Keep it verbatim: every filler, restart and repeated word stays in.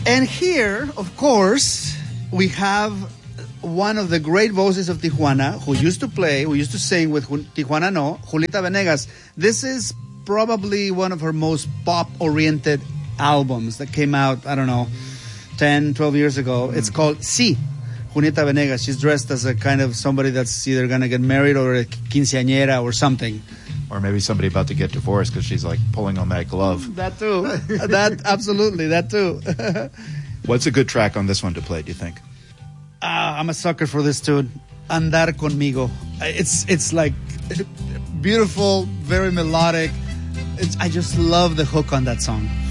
And here, of course, we have one of the great voices of Tijuana who used to play, who used to sing with Tijuana No, Julieta Venegas. This is probably one of her most pop-oriented albums that came out, I don't know, ten, twelve years ago. Mm. It's called Sí, Julieta Venegas. She's dressed as a kind of somebody that's either going to get married or a quinceañera or something. Or maybe somebody about to get divorced because she's like pulling on that glove. That too. That, absolutely, that too. What's a good track on this one to play, do you think? Uh, I'm a sucker for this tune. Andar Conmigo. It's it's like beautiful, very melodic. It's, I just love the hook on that song.